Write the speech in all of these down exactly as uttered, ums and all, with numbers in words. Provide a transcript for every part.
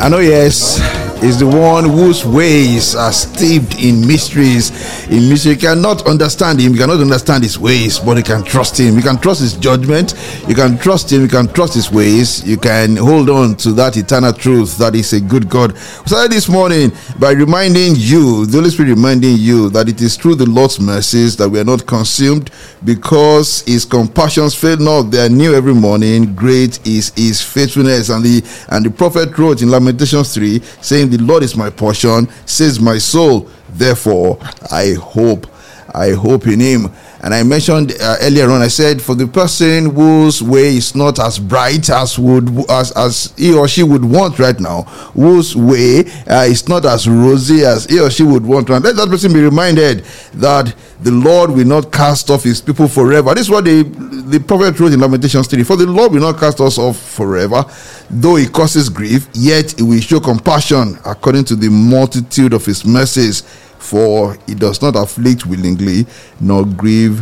I know, yes, is the one whose ways are steeped in mysteries. In mystery, you cannot understand him, you cannot understand his ways, but you can trust him. You can trust his judgment, you can trust him, you can trust his ways, you can hold on to that eternal truth that is a good God. We started this morning by reminding you, the Holy Spirit reminding you that it is through the Lord's mercies that we are not consumed, because his compassions fail not, they are new every morning. Great is his faithfulness. And the and the prophet wrote in Lamentations three, saying, the Lord is my portion, says my soul, therefore I hope I hope in him. And I mentioned uh, earlier on, I said, for the person whose way is not as bright as would as as he or she would want right now, whose way uh, is not as rosy as he or she would want, and let that person be reminded that the Lord will not cast off his people forever. This is what the the prophet wrote in Lamentations three. For the Lord will not cast us off forever, though he causes grief, yet he will show compassion according to the multitude of his mercies. For he does not afflict willingly, nor grieve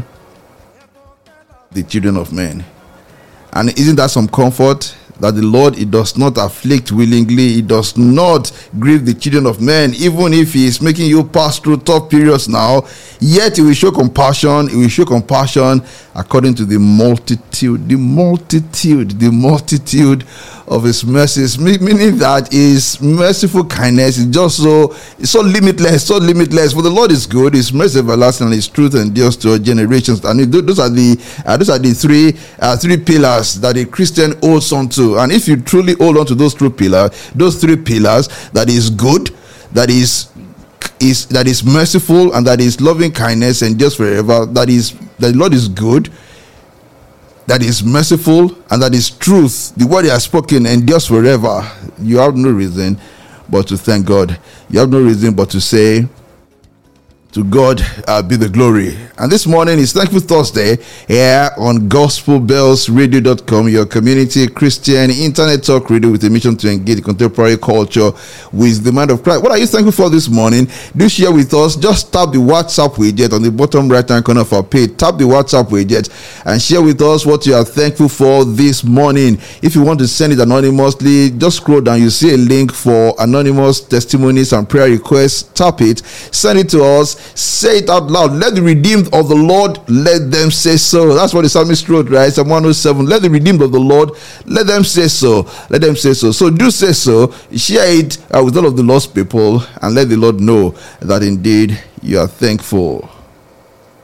the children of men. And isn't that some comfort? That the Lord, he does not afflict willingly, he does not grieve the children of men. Even if he is making you pass through tough periods now, yet he will show compassion, he will show compassion according to the multitude, the multitude, the multitude of his mercies, meaning that his merciful kindness is just so, it's so limitless, so limitless. For the Lord is good, his mercy everlasting, and his truth endures to generations. And those are the uh, those are the three uh, three pillars that a Christian holds on to. And if you truly hold on to those three pillars, those three pillars, that is good, that is is that is merciful, and that is loving kindness and just forever, that is that the Lord is good, that is merciful, and that is truth, the word he has spoken endures forever, you have no reason but to thank God. You have no reason but to say, to God uh, be the glory. And this morning is Thankful Thursday here on gospel bells radio dot com, your community Christian internet talk radio with a mission to engage contemporary culture with the mind of Christ. What are you thankful for this morning? Do share with us. Just tap the WhatsApp widget on the bottom right hand corner of our page. Tap the WhatsApp widget and share with us what you are thankful for this morning. If you want to send it anonymously, just scroll down. You see a link for anonymous testimonies and prayer requests. Tap it. Send it to us. Say it out loud. Let the redeemed of the Lord, let them say so. That's what the psalmist wrote, right? Psalm one oh seven. Let the redeemed of the Lord, let them say so. Let them say so. So do say so. Share it uh, with all of the lost people, and let the Lord know that indeed you are thankful.